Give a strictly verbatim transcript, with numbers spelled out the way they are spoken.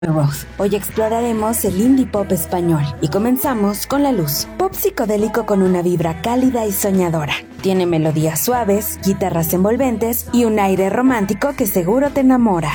Roth. Hoy exploraremos el indie pop español y comenzamos con La Luz, pop psicodélico con una vibra cálida y soñadora. Tiene melodías suaves, guitarras envolventes y un aire romántico que seguro te enamora.